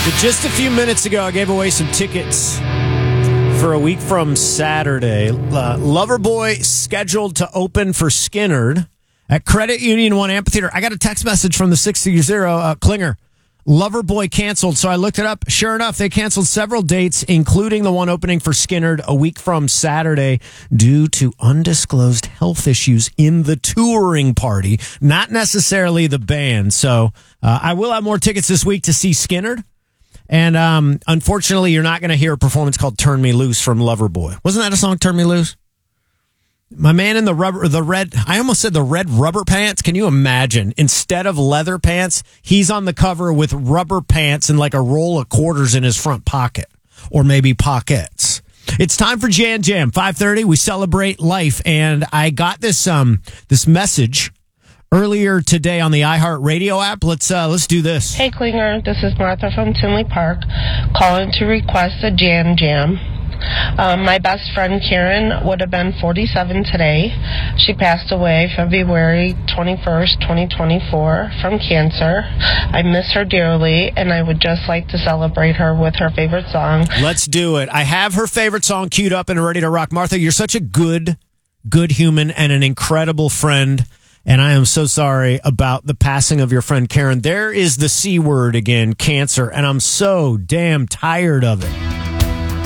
Just a few minutes ago, I gave away some tickets for a week from Saturday. Loverboy scheduled to open for Skinnerd at Credit Union 1 Amphitheater. I got a text message from the 630 Klinger. Loverboy canceled, so I looked it up. Sure enough, they canceled several dates, including the one opening for Skinnerd a week from Saturday due to undisclosed health issues in the touring party, not necessarily the band. So I will have more tickets this week to see Skinnerd. And unfortunately, you're not going to hear a performance called Turn Me Loose from Loverboy. Wasn't that a song, Turn Me Loose? My man in the red, I almost said the red rubber pants. Can you imagine? Instead of leather pants, he's on the cover with rubber pants and like a roll of quarters in his front pocket. Or maybe pockets. It's time for Jan Jam. 5:30, we celebrate life. And I got this message earlier today on the iHeartRadio app. Let's do this. Hey, Klinger. This is Martha from Tinley Park calling to request a Jan Jam. My best friend Karen would have been 47 today. She passed away February 21st, 2024 from cancer. I miss her dearly, and I would just like to celebrate her with her favorite song. Let's do it. I have her favorite song queued up and ready to rock. Martha, you're such a good human and an incredible friend. And I am so sorry about the passing of your friend Karen. There is the C word again, cancer, and I'm so damn tired of it.